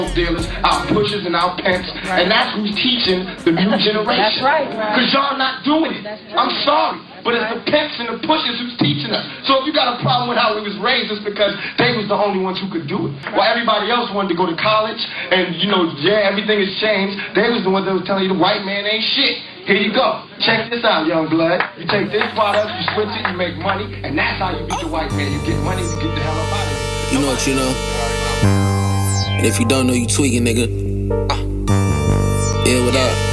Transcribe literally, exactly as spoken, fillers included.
dealers, our pushers, and our pimps, right. And that's who's teaching the new generation. That's right. Because y'all not doing it. I'm sorry, but it's the pimps and the pushers who's teaching us. So if you got a problem with how we was raised, it's because they was the only ones who could do it. While everybody else wanted to go to college, and you know, yeah, everything has changed. They was the ones that was telling you the white man ain't shit. Here you go. Check this out, young blood. You take this product, you switch it, you make money, and that's how you beat the white man. You get money, you get the hell up out of here. You know what you know? And if you don't know, you tweaking, nigga. Yeah, what up?